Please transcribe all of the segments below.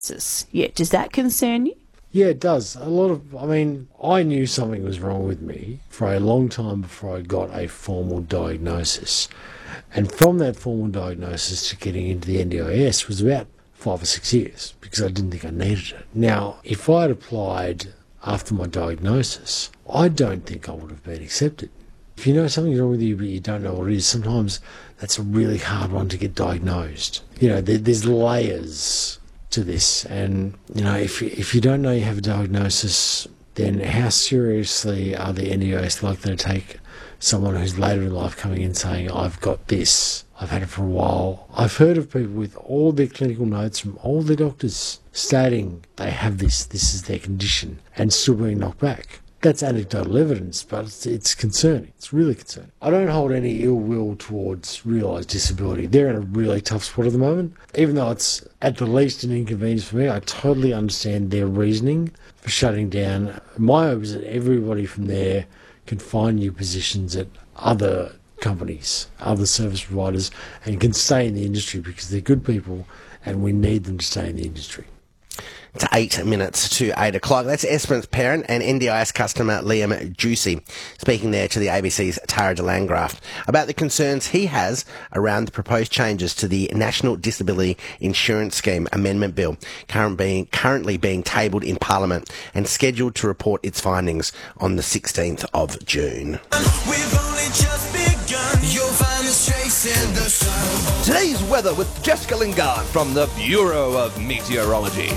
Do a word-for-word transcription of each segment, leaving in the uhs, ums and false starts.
Yeah, does that concern you? Yeah, it does. A lot of, I mean, I knew something was wrong with me for a long time before I got a formal diagnosis. And from that formal diagnosis to getting into the N D I S was about five or six years because I didn't think I needed it. Now, if I had applied after my diagnosis, I don't think I would have been accepted. If you know something's wrong with you but you don't know what it is, sometimes that's a really hard one to get diagnosed. You know, there, there's layers to this, and you know, if if you don't know you have a diagnosis, then how seriously are the N D I S likely to take someone who's later in life coming in saying, I've got this, I've had it for a while. I've heard of people with all their clinical notes from all their doctors stating they have this, this is their condition, and still being knocked back. That's anecdotal evidence, but it's, it's concerning. It's really concerning. I don't hold any ill will towards realised disability. They're in a really tough spot at the moment. Even though it's at the least an inconvenience for me, I totally understand their reasoning for shutting down. My hope is that everybody from there can find new positions at other companies, other service providers, and can stay in the industry because they're good people and we need them to stay in the industry. It's eight minutes to eight o'clock. That's Esperance parent and N D I S customer Liam Juicy speaking there to the A B C's Tara de Landgraft about the concerns he has around the proposed changes to the National Disability Insurance Scheme Amendment Bill current being, currently being tabled in Parliament and scheduled to report its findings on the sixteenth of June. We've only just begun. You'll find us chasing the sun. Today's weather with Jessica Lingard from the Bureau of Meteorology.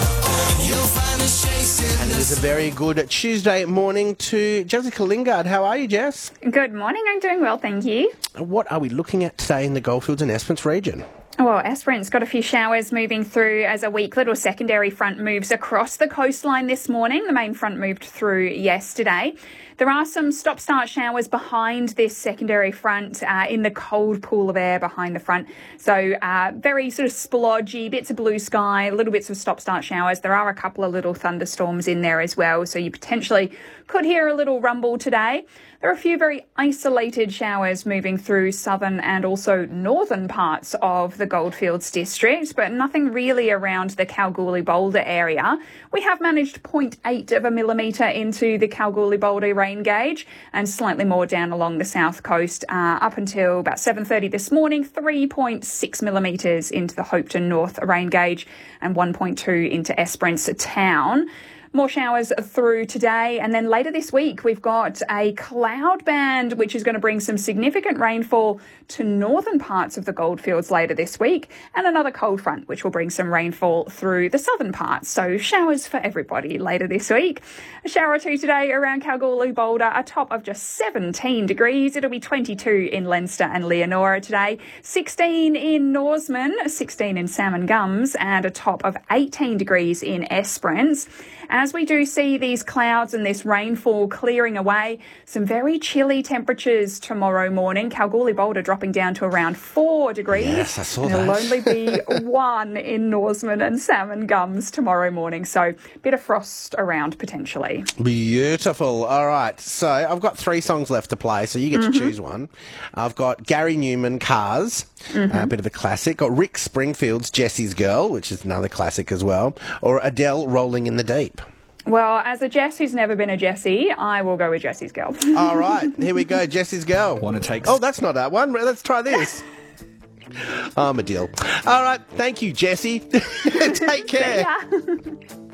And it is a very good Tuesday morning to Jessica Lingard. How are you, Jess? Good morning. I'm doing well, thank you. What are we looking at today in the Goldfields and Esperance region? Well, Esperance got a few showers moving through as a weak little secondary front moves across the coastline this morning. The main front moved through yesterday. There are some stop-start showers behind this secondary front uh, in the cold pool of air behind the front. So uh, very sort of splodgy, bits of blue sky, little bits of stop-start showers. There are a couple of little thunderstorms in there as well, so you potentially could hear a little rumble today. There are a few very isolated showers moving through southern and also northern parts of the Goldfields district, but nothing really around the Kalgoorlie-Boulder area. We have managed zero point eight of a millimetre into the Kalgoorlie-Boulder rain gauge and slightly more down along the south coast uh, up until about seven thirty this morning, three point six millimetres into the Hopeton North rain gauge and one point two into Esperance town. More showers through today, and then later this week we've got a cloud band which is going to bring some significant rainfall to northern parts of the Goldfields later this week, and another cold front which will bring some rainfall through the southern parts. So showers for everybody later this week. A shower or two today around Kalgoorlie-Boulder, a top of just seventeen degrees. It'll be twenty-two in Leinster and Leonora today, sixteen in Norseman, sixteen in Salmon Gums, and a top of eighteen degrees in Esperance. As we do see these clouds and this rainfall clearing away, some very chilly temperatures tomorrow morning. Kalgoorlie-Boulder dropping down to around four degrees. Yes, I saw and that. It'll only be one in Norseman and Salmon Gums tomorrow morning. So a bit of frost around potentially. Beautiful. All right. So I've got three songs left to play, so you get mm-hmm. to choose one. I've got Gary Newman, Cars, mm-hmm. a bit of a classic. Got Rick Springfield's Jessie's Girl, which is another classic as well. Or Adele, Rolling in the Deep. Well, as a Jess who's never been a Jessie, I will go with Jessie's Girl. All right, here we go, Jessie's Girl. Want to take... Oh, that's not that one. Let's try this. I'm a deal. All right, thank you, Jessie. Take care.